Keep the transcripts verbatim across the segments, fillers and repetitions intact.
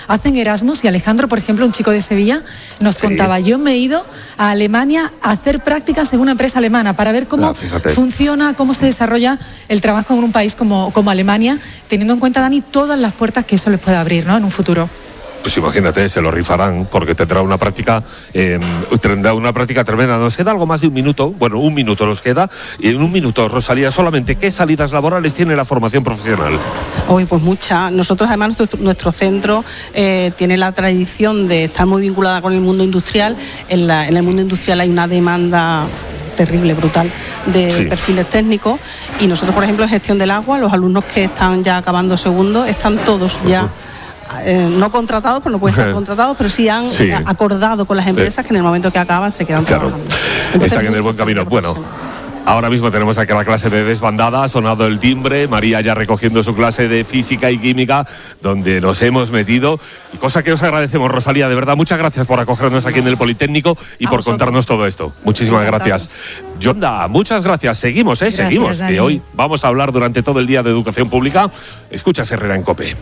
hacen Erasmus, y Alejandro, por ejemplo, un chico de Sevilla, nos sí. contaba, yo me he ido a Alemania a hacer prácticas en una empresa alemana para ver cómo ah, funciona, cómo se desarrolla el trabajo en un país como, como Alemania, teniendo en cuenta, Dani, todas las puertas que eso les puede abrir, ¿no?, en un futuro. Pues imagínate, se lo rifarán, porque tendrá una práctica eh, tendrá una práctica tremenda. Nos queda algo más de un minuto, bueno, un minuto nos queda, y en un minuto, Rosalía, solamente, ¿qué salidas laborales tiene la formación profesional? Hoy, pues muchas. Nosotros, además, nuestro, nuestro centro eh, tiene la tradición de estar muy vinculada con el mundo industrial. En, la, en el mundo industrial hay una demanda terrible, brutal, de sí. perfiles técnicos, y nosotros, por ejemplo, en gestión del agua, los alumnos que están ya acabando segundo, están todos ya... Uh-huh. Eh, no contratados, pero no pueden estar contratados, pero sí han sí. acordado con las empresas que en el momento que acaban se quedan claro. trabajando. Entonces, están en el buen camino. Bueno, ahora mismo tenemos aquí la clase de desbandada, ha sonado el timbre, María ya recogiendo su clase de física y química, donde nos hemos metido, y cosa que os agradecemos, Rosalía, de verdad, muchas gracias por acogernos aquí en el Politécnico y a por vosotros. Contarnos todo esto. Muchísimas gracias. Yolanda, muchas gracias. Seguimos, ¿eh? Gracias, Seguimos, Dani. Que hoy vamos a hablar durante todo el día de educación pública. Escuchas Herrera en COPE.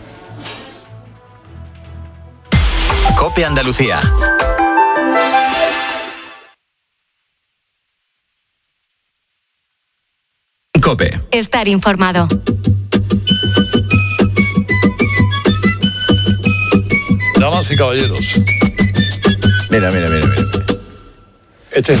COPE Andalucía. COPE. Estar informado. Damas y caballeros. Mira, mira, mira, mira. Este es...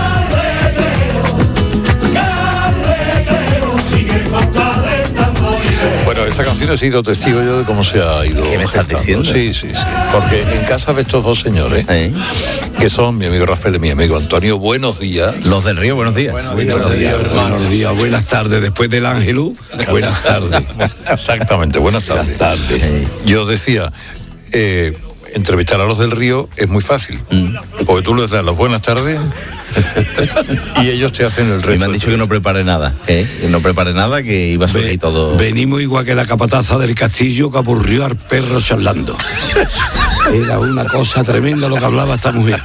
Bueno, esta canción he sido testigo yo de cómo se ha ido. ¿Qué me estás diciendo? Sí, sí, sí. Porque en casa de estos dos señores, ¿eh?, que son mi amigo Rafael y mi amigo Antonio, buenos días. Los del Río, buenos días. Buenos días, buenos días, hermano. Buenos días, buenas tardes. Después del Ángelus, buenas tardes. Exactamente, buenas tardes. Buenas tardes. Yo decía, eh, entrevistar a los del Río es muy fácil, mm. porque tú les das las buenas tardes y ellos te hacen el resto. Y me han dicho que no prepare nada, ¿eh? Que no prepare nada, que iba a ser ahí todo. Venimos igual que la capataza del castillo que aburrió al perro charlando. Era una cosa tremenda lo que hablaba esta mujer.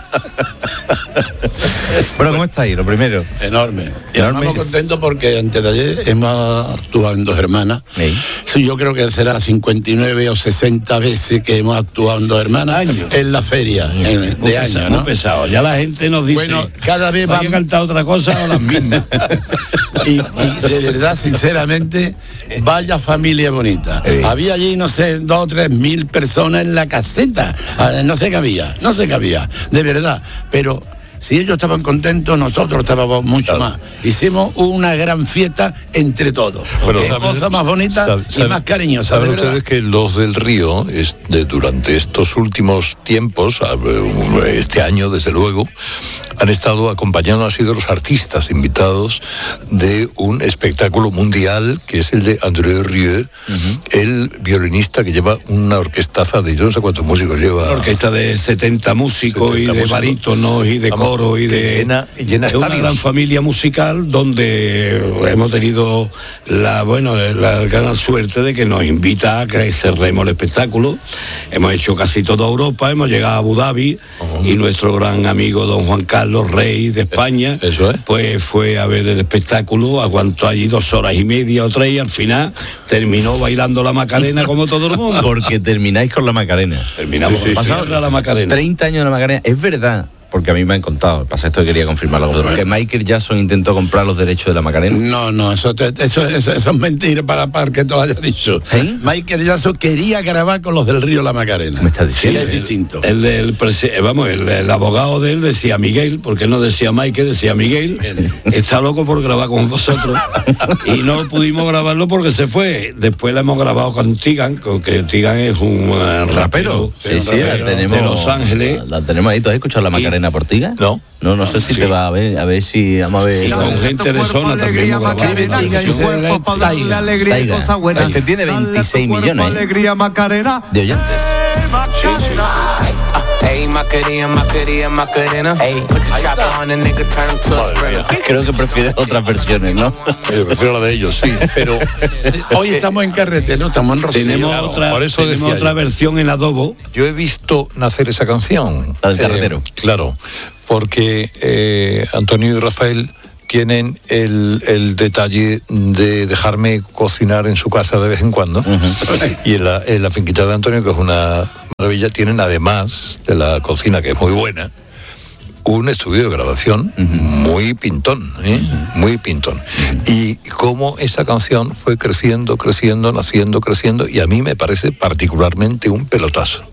Bueno, ¿cómo estáis? Lo primero. Enorme. Y enorme. Estamos contentos porque antes de ayer hemos actuado en Dos Hermanas. ¿Sí? Sí, yo creo que será cincuenta y nueve o sesenta veces que hemos actuado en Dos Hermanas ¿Año? En la feria en, de muy años, pesado, ¿no? Muy pesado. Ya la gente nos dice, bueno, cada vez va a cantar otra cosa o las mismas. y, y de verdad, sinceramente, vaya familia bonita. Sí. Había allí, no sé, dos o tres mil personas en la caseta. No sé qué había, no sé qué había, de verdad. Pero si ellos estaban contentos, nosotros estábamos mucho claro. más. Hicimos una gran fiesta entre todos. Bueno, qué cosa más bonita sabe, y sabe, más cariñosa. Saben ustedes que los del Río, es de, durante estos últimos tiempos, este año desde luego, han estado acompañando, han sido los artistas invitados de un espectáculo mundial que es el de Andreu Rieu, uh-huh. el violinista que lleva una orquestaza de yo no sé cuántos músicos lleva. Una orquesta de setenta músicos setenta y de barítonos y de coro y de llena, llena una gran familia musical donde hemos tenido la bueno la gran suerte de que nos invita a que cerremos el espectáculo. Hemos hecho casi toda Europa, hemos llegado a Abu Dhabi uh-huh. y nuestro gran amigo don Juan Carlos, rey de España, eso es. Pues fue a ver el espectáculo, aguantó allí dos horas y media o tres y al final terminó bailando la Macarena como todo el mundo. Porque termináis con la Macarena. Terminamos sí, sí, pasado sí, sí. la Macarena. treinta años de la Macarena, es verdad. Porque a mí me han contado, pasa esto que quería confirmarlo, que Michael Jackson intentó comprar los derechos de la Macarena. No, no, eso, eso, eso, eso es mentira para, para que tú lo hayas dicho. ¿Eh? Michael Jackson quería grabar con los del Río La Macarena. ¿Me estás diciendo? Sí, es distinto. El, el, el, vamos, el, el abogado de él decía Miguel, porque no decía Michael, decía Miguel, está loco por grabar con vosotros. Y no pudimos grabarlo porque se fue. Después la hemos grabado con Tigan, que Tigan es un uh, rapero. Sí, sí, rapero, la tenemos, de Los Ángeles. La, la tenemos ahí. ¿Tú has escuchado la Macarena y, por Tigan? No. No, no sé si sí. te va a ver, a ver si vamos a ver. Y con gente de zona también. Macarena, y cuerpo para darle alegría y cosas buenas. Este tiene veintiséis millones alegría, Macarena. de oyentes. Sí, sí. Hey, Macarena, Macarena, Macarena. Hey, put the chopper on the nigga, turn him to a sprinter. Creo que prefieres otras versiones, ¿no? Yo prefiero la de ellos, sí, pero hoy estamos en carretera, no estamos en Rocío. Tenemos claro, otra, por eso tenemos otra yo. versión en adobo. Yo he visto nacer esa canción. La del carretero. Eh, claro, porque eh, Antonio y Rafael tienen el, el detalle de dejarme cocinar en su casa de vez en cuando. Uh-huh. Y en la, en la finquita de Antonio, que es una Maravilla tienen, además de la cocina, que es muy buena, un estudio de grabación uh-huh. muy pintón, ¿eh? uh-huh. muy pintón. Uh-huh. Y cómo esa canción fue creciendo, creciendo, naciendo, creciendo, y a mí me parece particularmente un pelotazo.